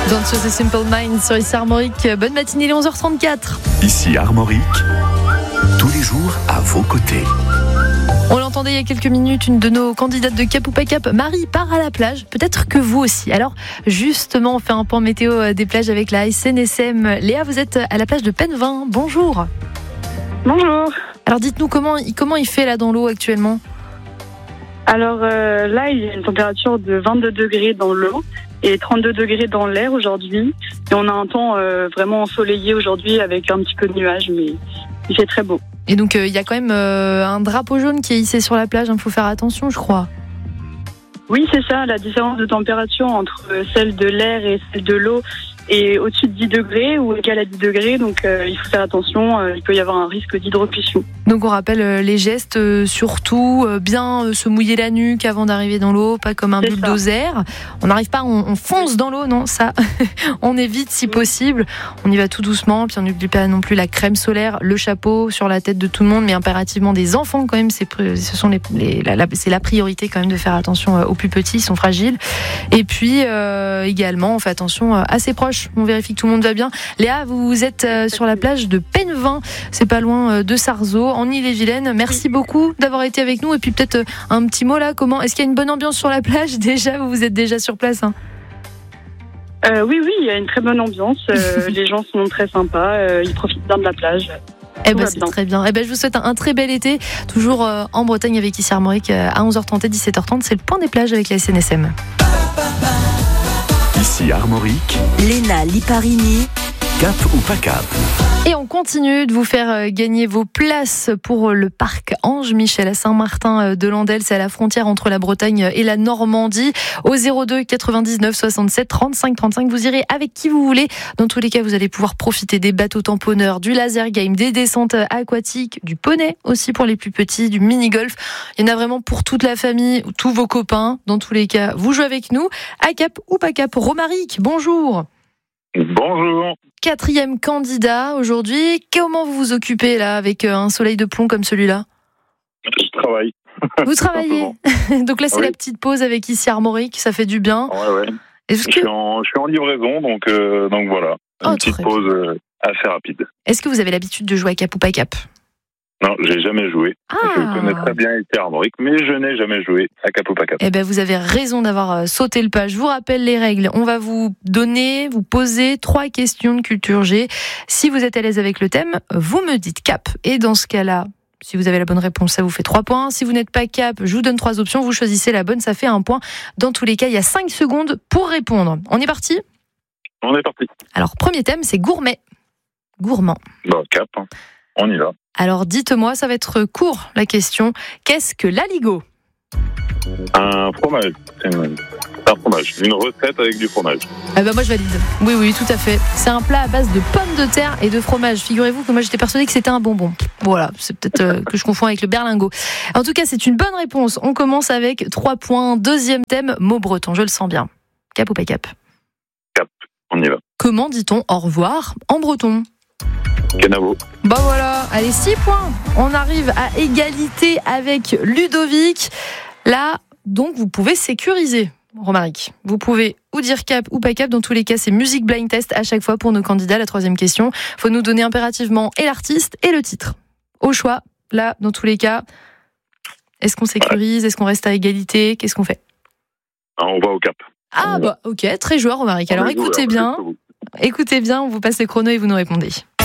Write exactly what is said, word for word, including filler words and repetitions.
Don't Choose a Simple Mind sur ici Armorique. Bonne matinée, il est onze heures trente-quatre. Ici Armorique, tous les jours à vos côtés. On l'entendait il y a quelques minutes, une de nos candidates de Cap ou pas Cap, Marie, part à la plage. Peut-être que vous aussi. Alors, justement, on fait un point météo des plages avec la S N S M. Léa, vous êtes à la plage de Penvin. Bonjour. Bonjour. Alors, dites-nous comment, comment il fait là dans l'eau actuellement ? Alors euh, là, il y a une température de vingt-deux degrés dans l'eau et trente-deux degrés dans l'air aujourd'hui. Et on a un temps euh, vraiment ensoleillé aujourd'hui avec un petit peu de nuages, mais il fait très beau. Et donc, il euh, y a quand même euh, un drapeau jaune qui est hissé sur la plage. Il faut faire attention, je crois. Oui, c'est ça. La différence de température entre celle de l'air et celle de l'eau est au-dessus de dix degrés ou égale à dix degrés. Donc, euh, il faut faire attention. Euh, il peut y avoir un risque d'hydrocution. Donc, on rappelle euh, les gestes, euh, surtout euh, bien euh, se mouiller la nuque avant d'arriver dans l'eau, pas comme un C'est bulldozer. Ça. On n'arrive pas, on, on fonce dans l'eau, non, ça, on évite si possible. On y va tout doucement, puis on n'oublie pas non plus la crème solaire, le chapeau sur la tête de tout le monde, mais impérativement des enfants quand même. C'est, ce sont les, les la, la, c'est la priorité quand même de faire attention aux plus petits, ils sont fragiles. Et puis euh, également, on fait attention à ses proches. On vérifie que tout le monde va bien. Léa, vous êtes euh, sur la plage de Penvin, c'est pas loin euh, de Sarzeau, en Ille-et-Vilaine. Merci beaucoup d'avoir été avec nous. Et puis peut-être euh, un petit mot là, comment est-ce qu'il y a une bonne ambiance sur la plage déjà? Vous êtes déjà sur place hein euh, Oui, oui, il y a une très bonne ambiance. Euh, les gens sont très sympas, euh, ils profitent bien de la plage. Eh ben, c'est bien. Très bien. Eh ben, je vous souhaite un, un très bel été. Toujours euh, en Bretagne avec ici Armorique euh, à onze heures trente et dix-sept heures trente. C'est le point des plages avec la S N S M. Ici Armorique, Léna Liparini, Cap ou pas Cap. Et on continue de vous faire gagner vos places pour le parc Ange Michel à Saint-Martin-de-Landelle. C'est à la frontière entre la Bretagne et la Normandie. Au zéro deux quatre-vingt-dix-neuf soixante-sept trente-cinq trente-cinq, vous irez avec qui vous voulez. Dans tous les cas, vous allez pouvoir profiter des bateaux tamponneurs, du laser game, des descentes aquatiques, du poney aussi pour les plus petits, du mini-golf. Il y en a vraiment pour toute la famille, tous vos copains. Dans tous les cas, vous jouez avec nous. À Cap ou pas Cap. Romaric, bonjour. Bonjour. Quatrième candidat aujourd'hui. Comment vous vous occupez là avec un soleil de plomb comme celui-là? Je travaille. Vous travaillez. Donc là c'est oui. La petite pause avec ici Armorique, ça fait du bien. Ouais ouais. Est-ce que... je, suis en, je suis en livraison donc donc euh, voilà. Une oh, petite pause euh, assez rapide. Est-ce que vous avez l'habitude de jouer à Cap ou pas Cap? Non, j'ai jamais joué. Ah. Je connais très bien ici Armorique, mais je n'ai jamais joué à Cap ou pas Cap. Eh ben, vous avez raison d'avoir sauté le pas. Je vous rappelle les règles. On va vous donner, vous poser trois questions de culture G. Si vous êtes à l'aise avec le thème, vous me dites Cap. Et dans ce cas-là, si vous avez la bonne réponse, ça vous fait trois points. Si vous n'êtes pas Cap, je vous donne trois options. Vous choisissez la bonne, ça fait un point. Dans tous les cas, il y a cinq secondes pour répondre. On est parti? On est parti. Alors, premier thème, c'est gourmet. Gourmand. Bon, Cap, on y va. Alors, dites-moi, ça va être court, la question. Qu'est-ce que l'aligot? Un fromage. C'est une... un fromage. Une recette avec du fromage. Ah bah moi, je valide. Oui, oui, tout à fait. C'est un plat à base de pommes de terre et de fromage. Figurez-vous que moi, j'étais persuadée que c'était un bonbon. Voilà, c'est peut-être euh, que je confonds avec le berlingot. En tout cas, c'est une bonne réponse. On commence avec trois points. Deuxième thème, mot breton. Je le sens bien. Cap ou pas Cap? Cap, on y va. Comment dit-on au revoir en breton? Canavo. Bah voilà, allez, six points. On arrive à égalité avec Ludovic. Là, donc, vous pouvez sécuriser, Romaric. Vous pouvez ou dire Cap ou pas Cap. Dans tous les cas, c'est musique blind test à chaque fois pour nos candidats. La troisième question, il faut nous donner impérativement et l'artiste et le titre. Au choix, là, dans tous les cas, est-ce qu'on sécurise? Est-ce qu'on reste à égalité? Qu'est-ce qu'on fait? On va au Cap. Ah bah ok, très joueur, Romaric. Alors écoutez bien, écoutez bien, on vous passe le chrono et vous nous répondez.